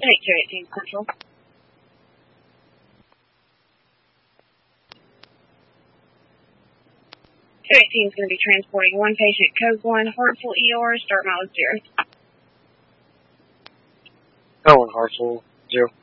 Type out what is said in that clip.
8218 Central. 218 is going to be transporting one patient, code 1, Hartsville ER, start mileage 0. Code 1, Hartsville 0.